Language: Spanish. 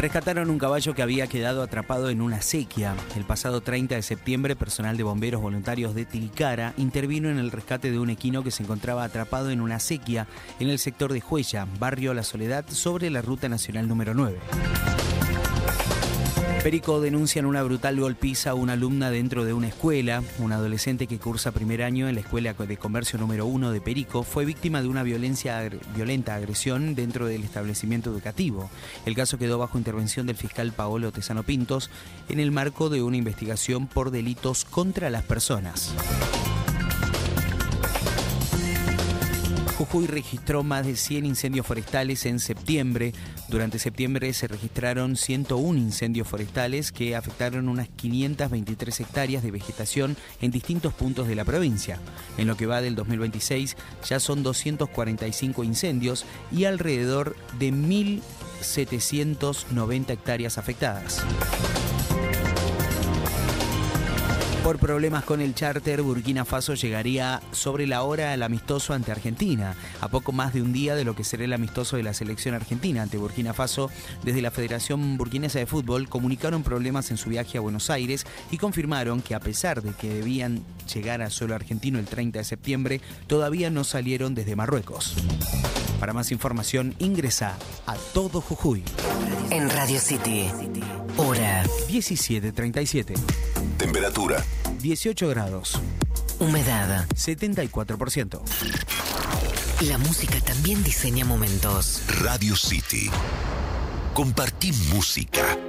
Rescataron un caballo que había quedado atrapado en una acequia. El pasado 30 de septiembre, personal de bomberos voluntarios de Tilcara intervino en el rescate de un equino que se encontraba atrapado en una acequia en el sector de Juella, barrio La Soledad, sobre la ruta nacional número 9. Perico denuncian una brutal golpiza a una alumna dentro de una escuela. Un adolescente que cursa primer año en la Escuela de Comercio número 1 de Perico fue víctima de una violenta agresión dentro del establecimiento educativo. El caso quedó bajo intervención del fiscal Paolo Tesano Pintos en el marco de una investigación por delitos contra las personas. Jujuy registró más de 100 incendios forestales en septiembre. Durante septiembre se registraron 101 incendios forestales que afectaron unas 523 hectáreas de vegetación en distintos puntos de la provincia. En lo que va del 2026 ya son 245 incendios y alrededor de 1.790 hectáreas afectadas. Por problemas con el charter, Burkina Faso llegaría sobre la hora al amistoso ante Argentina, a poco más de un día de lo que será el amistoso de la selección argentina ante Burkina Faso. Desde la Federación Burkinesa de Fútbol comunicaron problemas en su viaje a Buenos Aires y confirmaron que a pesar de que debían llegar a suelo argentino el 30 de septiembre, todavía no salieron desde Marruecos. Para más información, ingresa a Todo Jujuy. En Radio City, hora 17:37. Temperatura 18 grados. Humedad 74%. La música también diseña momentos. Radio City. Compartí música.